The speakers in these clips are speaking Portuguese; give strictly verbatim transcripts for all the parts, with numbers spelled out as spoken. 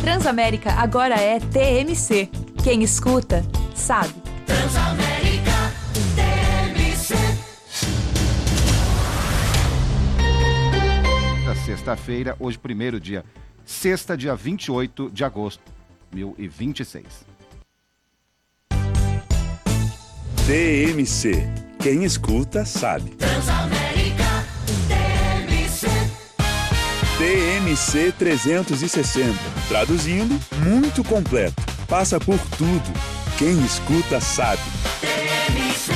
Transamérica agora é T M C. Quem escuta, sabe. Transamérica T M C. Da sexta-feira, hoje primeiro dia. Sexta, dia vinte e oito de agosto de dois mil e vinte e seis. T M C. Quem escuta, sabe. Transamérica T M C. T M C trezentos e sessenta. Traduzindo, muito completo. Passa por tudo. Quem escuta, sabe. T M C.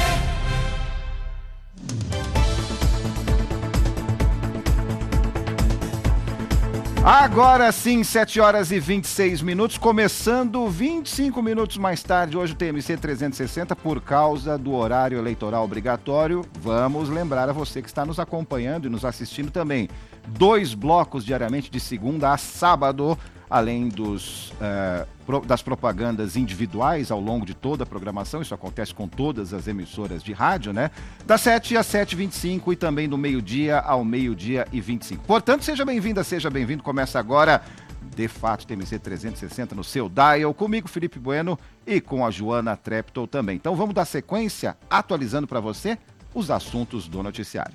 Agora sim, sete horas e vinte e seis minutos, começando vinte e cinco minutos mais tarde, hoje o T M C trezentos e sessenta, por causa do horário eleitoral obrigatório. Vamos lembrar a você que está nos acompanhando e nos assistindo também. Dois blocos diariamente, de segunda a sábado, além dos, uh, pro, das propagandas individuais ao longo de toda a programação. Isso acontece com todas as emissoras de rádio, né? Das sete às sete e vinte e cinco e também do meio-dia ao meio-dia e vinte e cinco. Portanto, seja bem-vinda, seja bem-vindo. Começa agora, de fato, T M C trezentos e sessenta no seu dial, comigo, Felipe Bueno, e com a Joana Treptow também. Então vamos dar sequência, atualizando para você os assuntos do noticiário.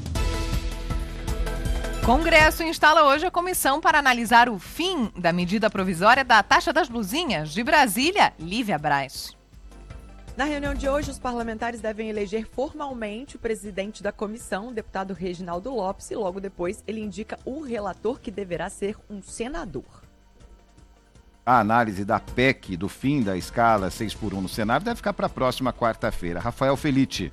Congresso instala hoje a comissão para analisar o fim da medida provisória da taxa das blusinhas. De Brasília, Lívia Braz. Na reunião de hoje, os parlamentares devem eleger formalmente o presidente da comissão, o deputado Reginaldo Lopes, e logo depois ele indica o relator, que deverá ser um senador. A análise da P E C do fim da escala seis por um no Senado deve ficar para a próxima quarta-feira. Rafael Felitti.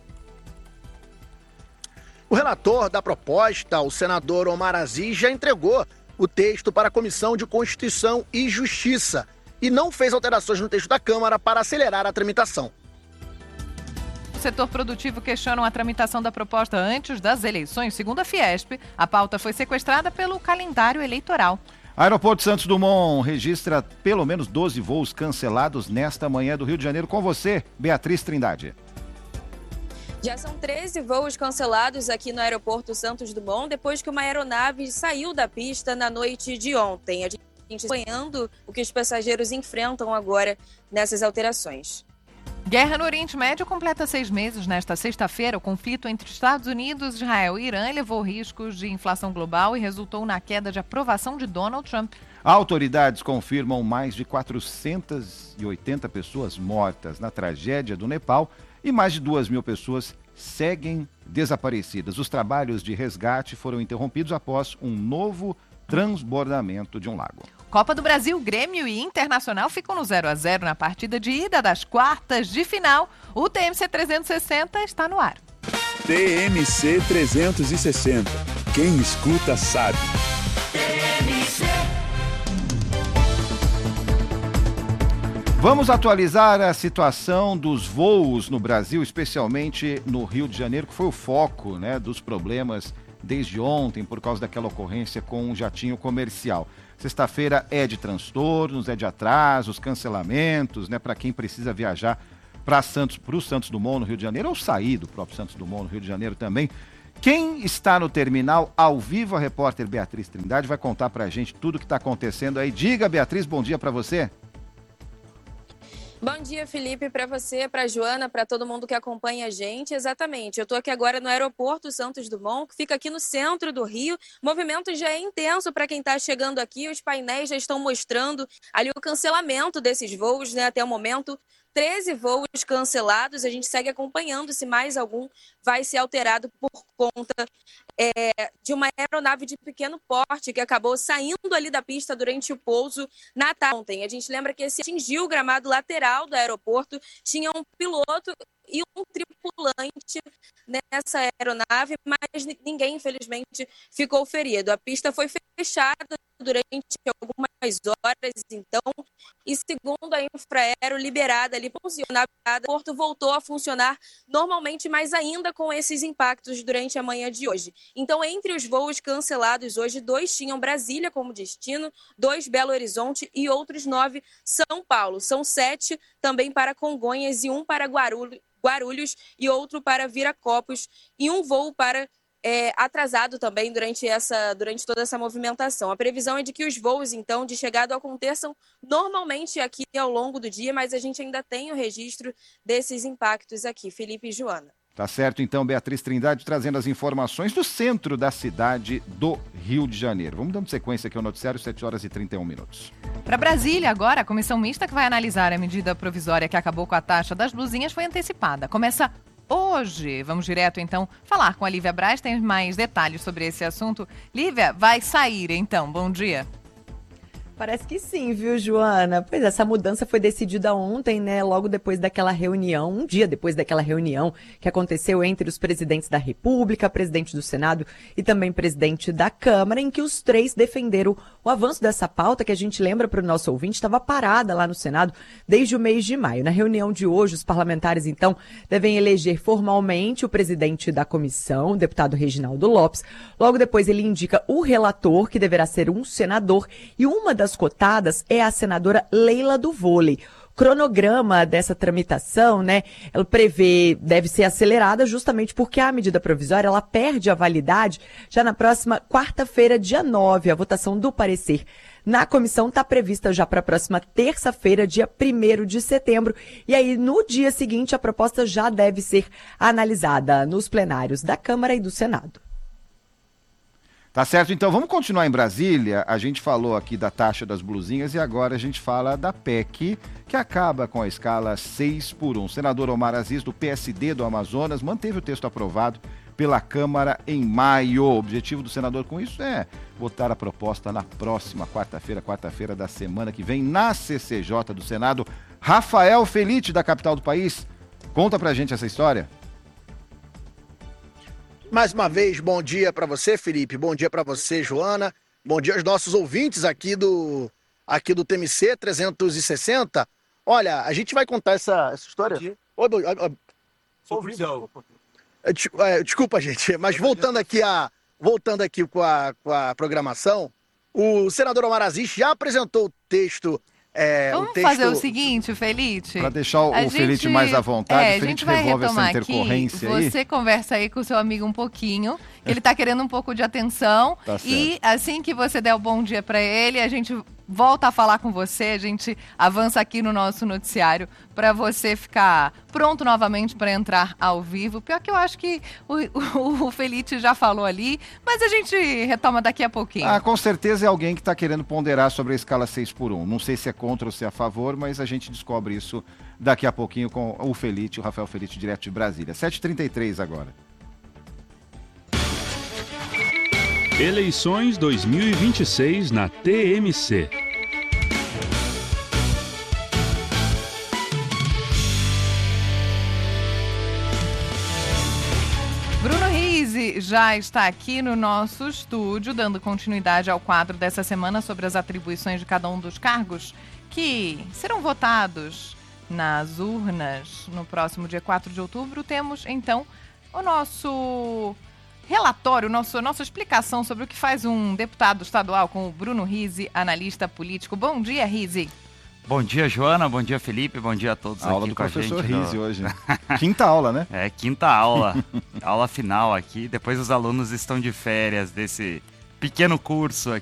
O relator da proposta, o senador Omar Aziz, já entregou o texto para a Comissão de Constituição e Justiça e não fez alterações no texto da Câmara para acelerar a tramitação. O setor produtivo questiona a tramitação da proposta antes das eleições. Segundo a Fiesp, a pauta foi sequestrada pelo calendário eleitoral. Aeroporto Santos Dumont registra pelo menos doze voos cancelados nesta manhã do Rio de Janeiro. Com você, Beatriz Trindade. Já são treze voos cancelados aqui no aeroporto Santos Dumont, depois que uma aeronave saiu da pista na noite de ontem. A gente está acompanhando o que os passageiros enfrentam agora nessas alterações. Guerra no Oriente Médio completa seis meses nesta sexta-feira. O conflito entre Estados Unidos, Israel e Irã elevou riscos de inflação global e resultou na queda de aprovação de Donald Trump. Autoridades confirmam mais de quatrocentas e oitenta pessoas mortas na tragédia do Nepal e mais de duas mil pessoas seguem desaparecidas. Os trabalhos de resgate foram interrompidos após um novo transbordamento de um lago. Copa do Brasil, Grêmio e Internacional ficam no zero a zero na partida de ida das quartas de final. O T M C trezentos e sessenta está no ar. T M C trezentos e sessenta. Quem escuta, sabe. T M C. Vamos atualizar a situação dos voos no Brasil, especialmente no Rio de Janeiro, que foi o foco, né, dos problemas desde ontem, por causa daquela ocorrência com um jatinho comercial. Sexta-feira é de transtornos, é de atrasos, cancelamentos, né, para quem precisa viajar para Santos, para o Santos Dumont no Rio de Janeiro, ou sair do próprio Santos Dumont no Rio de Janeiro também. Quem está no terminal, ao vivo, a repórter Beatriz Trindade vai contar para a gente tudo o que está acontecendo aí. Diga, Beatriz, bom dia para você. Bom dia, Felipe, para você, para a Joana, para todo mundo que acompanha a gente. Exatamente, eu estou aqui agora no aeroporto Santos Dumont, que fica aqui no centro do Rio. O movimento já é intenso para quem está chegando aqui. Os painéis já estão mostrando ali o cancelamento desses voos, né, até o momento. treze voos cancelados, a gente segue acompanhando se mais algum vai ser alterado por conta é, de uma aeronave de pequeno porte que acabou saindo ali da pista durante o pouso na tarde ontem. A gente lembra que esse atingiu o gramado lateral do aeroporto, tinha um piloto e um tripulante nessa aeronave, mas ninguém, infelizmente, ficou ferido. A pista foi fechada durante algumas horas, então, e segundo a Infraero, liberada ali, funcionava, o porto voltou a funcionar normalmente, mas ainda com esses impactos durante a manhã de hoje. Então, entre os voos cancelados hoje, dois tinham Brasília como destino, dois Belo Horizonte e outros nove São Paulo. São sete também para Congonhas e um para Guarulhos, Guarulhos e outro para Viracopos e um voo para é, atrasado também durante, essa, durante toda essa movimentação. A previsão é de que os voos, então, de chegada aconteçam normalmente aqui ao longo do dia, mas a gente ainda tem o registro desses impactos aqui. Felipe e Joana. Tá certo, então, Beatriz Trindade trazendo as informações do centro da cidade do Rio de Janeiro. Vamos dando sequência aqui ao noticiário, sete horas e trinta e um minutos. Para Brasília, agora, a comissão mista que vai analisar a medida provisória que acabou com a taxa das blusinhas foi antecipada. Começa hoje. Vamos direto, então, falar com a Lívia Braz. Tem mais detalhes sobre esse assunto. Lívia, vai sair, então. Bom dia. Parece que sim, viu, Joana? Pois essa mudança foi decidida ontem, né? Logo depois daquela reunião, um dia depois daquela reunião que aconteceu entre os presidentes da República, presidente do Senado e também presidente da Câmara, em que os três defenderam o avanço dessa pauta, que a gente lembra para o nosso ouvinte, estava parada lá no Senado desde o mês de maio. Na reunião de hoje, os parlamentares, então, devem eleger formalmente o presidente da comissão, o deputado Reginaldo Lopes. Logo depois, ele indica o relator, que deverá ser um senador, e uma das cotadas é a senadora Leila do Vôlei. O cronograma dessa tramitação, né, ela prevê, deve ser acelerada justamente porque a medida provisória, ela perde a validade já na próxima quarta-feira, dia nove. A votação do parecer na comissão está prevista já para a próxima terça-feira, dia primeiro de setembro. E aí, no dia seguinte, a proposta já deve ser analisada nos plenários da Câmara e do Senado. Tá certo, então vamos continuar em Brasília. A gente falou aqui da taxa das blusinhas e agora a gente fala da P E C, que acaba com a escala seis por um. O senador Omar Aziz, do P S D do Amazonas, manteve o texto aprovado pela Câmara em maio. O objetivo do senador com isso é votar a proposta na próxima quarta-feira, quarta-feira da semana que vem, na C C J do Senado. Rafael Felite, da capital do país, conta pra gente essa história. Mais uma vez, bom dia para você, Felipe. Bom dia para você, Joana. Bom dia aos nossos ouvintes aqui do, aqui do T M C trezentos e sessenta. Olha, a gente vai contar essa, essa história. Oi, oi, oi. Desculpa, gente, mas voltando aqui, a, voltando aqui com, a, com a programação, o senador Omar Aziz já apresentou o texto. É, Vamos o texto... fazer o seguinte, Felite. Para deixar o, a o Felite gente, mais à vontade, é, o Felite vai resolve essa aqui. intercorrência aí. Você conversa aí com o seu amigo um pouquinho, que ele está querendo um pouco de atenção. Tá e assim que você der o bom dia para ele, a gente volta a falar com você, a gente avança aqui no nosso noticiário para você ficar pronto novamente para entrar ao vivo. Pior que eu acho que o, o, o Felite já falou ali, mas a gente retoma daqui a pouquinho. Ah, com certeza é alguém que está querendo ponderar sobre a escala seis por um. Não sei se é contra ou se é a favor, mas a gente descobre isso daqui a pouquinho com o Felite, o Rafael Felite, direto de Brasília. sete e trinta e três agora. Eleições dois mil e vinte e seis na T M C. Bruno Rizzi já está aqui no nosso estúdio, dando continuidade ao quadro dessa semana sobre as atribuições de cada um dos cargos que serão votados nas urnas no próximo dia quatro de outubro. Temos, então, o nosso relatório, nosso, nossa explicação sobre o que faz um deputado estadual com o Bruno Rizzi, analista político. Bom dia, Rizzi. Bom dia, Joana. Bom dia, Felipe. Bom dia a todos a aula aqui do com a gente. professor Rizzi do... hoje. Quinta aula, né? É, quinta aula. Aula final aqui. Depois os alunos estão de férias desse pequeno curso aqui.